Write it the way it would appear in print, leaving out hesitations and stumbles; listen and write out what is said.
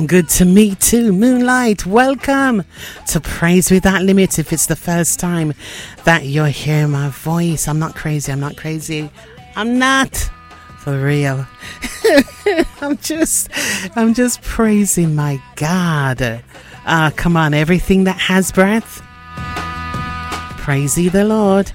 Good to meet too, Moonlight. Welcome to Praise Without Limit. If it's the first time that you're hearing my voice, I'm not crazy. I'm not. For real. I'm just praising my God. Come on, everything that has breath, praise ye the Lord.